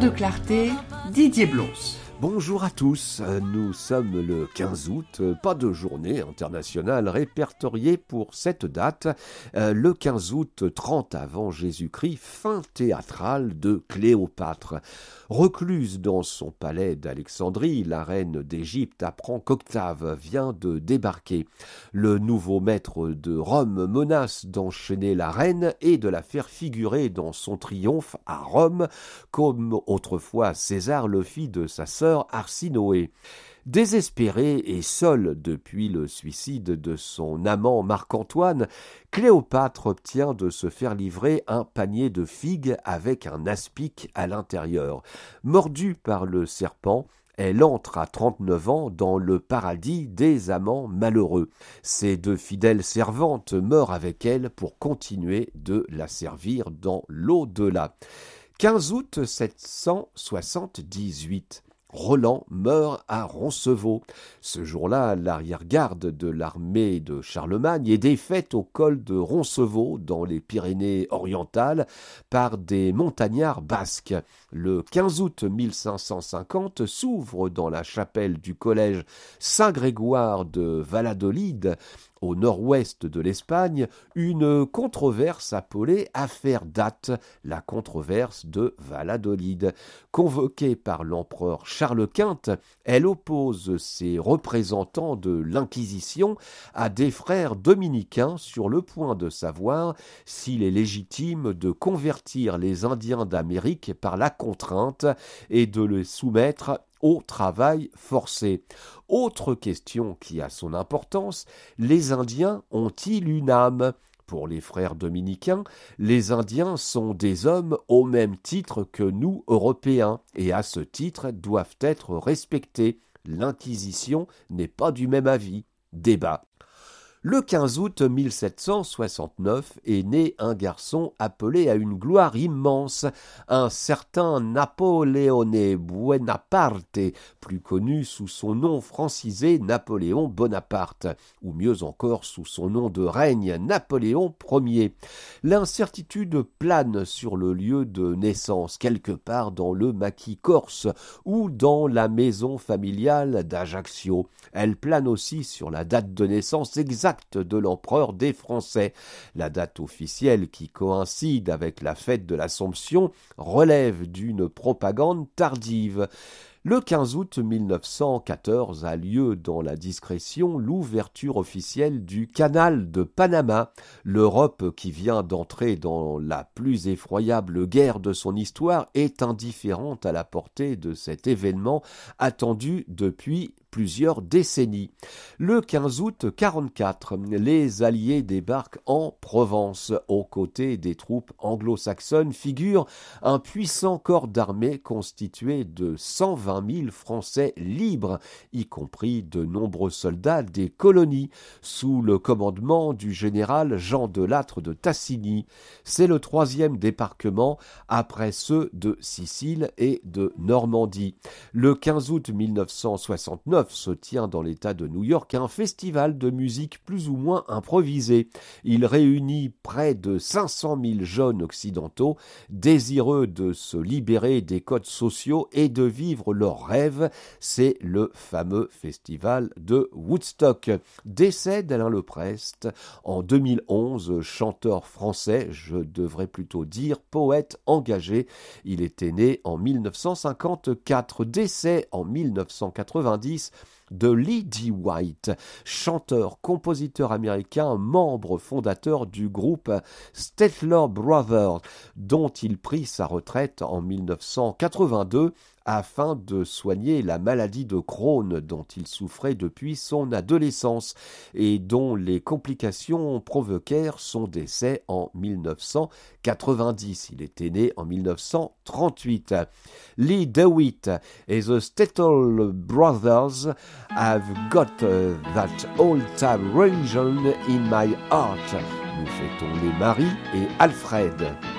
de clarté, Didier Blons. Bonjour à tous, nous sommes le 15 août, pas de journée internationale répertoriée pour cette date. Le 15 août, 30 avant Jésus-Christ, fin théâtrale de Cléopâtre. Recluse dans son palais d'Alexandrie, la reine d'Égypte apprend qu'Octave vient de débarquer. Le nouveau maître de Rome menace d'enchaîner la reine et de la faire figurer dans son triomphe à Rome, comme autrefois César le fit de sa sœur Arsinoé. Désespérée et seule depuis le suicide de son amant Marc-Antoine, Cléopâtre obtient de se faire livrer un panier de figues avec un aspic à l'intérieur. Mordue par le serpent, elle entre à 39 ans dans le paradis des amants malheureux. Ses deux fidèles servantes meurent avec elle pour continuer de la servir dans l'au-delà. 15 août 778. Roland meurt à Roncevaux. Ce jour-là, l'arrière-garde de l'armée de Charlemagne est défaite au col de Roncevaux, dans les Pyrénées-Orientales, par des montagnards basques. Le 15 août 1550 s'ouvre dans la chapelle du collège Saint-Grégoire de Valladolid, au nord-ouest de l'Espagne, une controverse appelée Affaire Date, la controverse de Valladolid. Convoquée par l'empereur Charles Quint, elle oppose ses représentants de l'Inquisition à des frères dominicains sur le point de savoir s'il est légitime de convertir les Indiens d'Amérique par la contrainte et de les soumettre au travail forcé. Autre question qui a son importance, les Indiens ont-ils une âme ? Pour les frères dominicains, les Indiens sont des hommes au même titre que nous, Européens, et à ce titre doivent être respectés. L'Inquisition n'est pas du même avis. Débat. Le 15 août 1769 est né un garçon appelé à une gloire immense, un certain Napoleone Buonaparte, plus connu sous son nom francisé Napoléon Bonaparte, ou mieux encore sous son nom de règne Napoléon Ier. L'incertitude plane sur le lieu de naissance, quelque part dans le maquis corse ou dans la maison familiale d'Ajaccio. Elle plane aussi sur la date de naissance exacte de l'empereur des Français. La date officielle qui coïncide avec la fête de l'Assomption relève d'une propagande tardive. Le 15 août 1914 a lieu dans la discrétion l'ouverture officielle du canal de Panama. L'Europe, qui vient d'entrer dans la plus effroyable guerre de son histoire, est indifférente à la portée de cet événement attendu depuis plusieurs décennies. Le 15 août 1944, les Alliés débarquent en Provence. Aux côtés des troupes anglo-saxonnes figure un puissant corps d'armée constitué de 120 000 Français libres, y compris de nombreux soldats des colonies, sous le commandement du général Jean de Lattre de Tassigny. C'est le troisième débarquement après ceux de Sicile et de Normandie. Le 15 août 1969 se tient dans l'État de New York un festival de musique plus ou moins improvisé. Il réunit près de 500 000 jeunes occidentaux désireux de se libérer des codes sociaux et de vivre leurs rêves. C'est le fameux festival de Woodstock. Décès d'Alain Leprest en 2011, chanteur français, je devrais plutôt dire poète engagé. Il était né en 1954, décès en 1990 de Lee D. White, chanteur, compositeur américain, membre fondateur du groupe Statler Brothers, dont il prit sa retraite en 1982 afin de soigner la maladie de Crohn dont il souffrait depuis son adolescence et dont les complications provoquèrent son décès en 1990. Il était né en 1938. Lee DeWitt et the Statler Brothers have got that old-time religion in my heart. Nous fêtons les Marie et Alfred.